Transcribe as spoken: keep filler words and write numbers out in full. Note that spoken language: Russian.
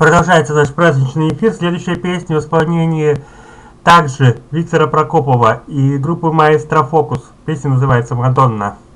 Продолжается наш праздничный эфир. Следующая песня в исполнении также Виктора Прокопова и группы Маэстро Фокус. Песня называется «Мадонна».